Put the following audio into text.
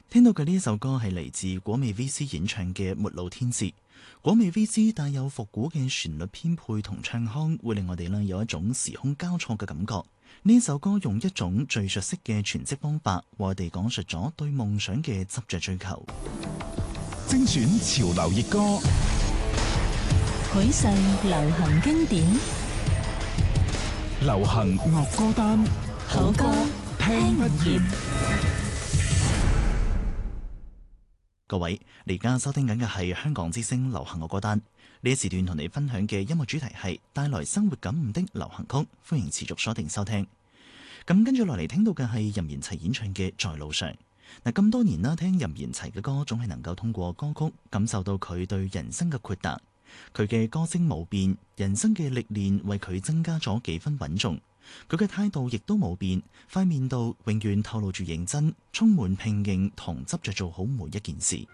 聽到嘅呢一首歌係嚟自果味 VC 演唱嘅《末路天使》。果味 VC 帶有復古嘅旋律編配同唱腔，會令我哋有一種時空交錯嘅感覺。呢首歌用一種敘述式嘅詮釋方法，為我哋講述咗對夢想嘅執着追求。 精選潮流熱歌， 許世流行經典， 流行樂歌單， 好歌聽不厭。 各位，你而家收聽緊嘅係香港之聲流行樂歌單。呢一時段同你分享嘅音樂主題係帶來生活感悟的流行曲，歡迎持續鎖定收聽。咁跟住落嚟聽到嘅係任賢齊演唱嘅《在路上》。嗱，咁多年啦，聽任賢齊嘅歌，總係能夠通過歌曲感受到佢對人生嘅豁達。佢嘅歌聲冇變，人生嘅歷練為佢增加咗幾分穩重。佢嘅態度亦都冇變，塊面度永遠透露住認真，充滿拼勁同執着做好每一件事。